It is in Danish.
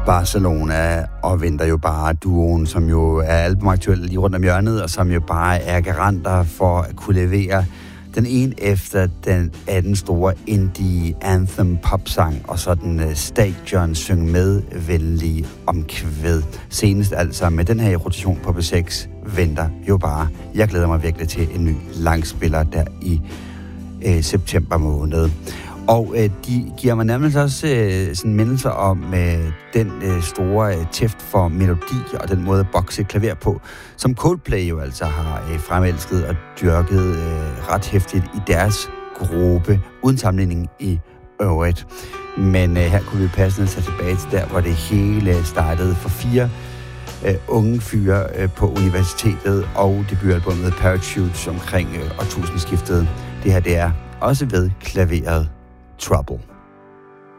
Barcelona og venter jo bare duoen, som jo er albumaktuelle lige rundt om hjørnet, og som jo bare er garanter for at kunne levere den ene efter den anden store indie anthem popsang, og så den stadion synge med venlige omkvæd. Senest altså med den her rotation på B6 venter jo bare. Jeg glæder mig virkelig til en ny langspiller der i september måned. Og de giver mig nærmest også sådan mindelser om den store tæft for melodi og den måde at bokse klaver på, som Coldplay jo altså har fremelsket og dyrket ret hæftigt i deres gruppe, uden sammenligning i øvrigt. Men her kunne vi passende tage tilbage til der, hvor det hele startede for 4 unge fyre på universitetet og debutalbummet Parachutes omkring årtusindskiftet. Det her, det er også ved klaveret Trouble.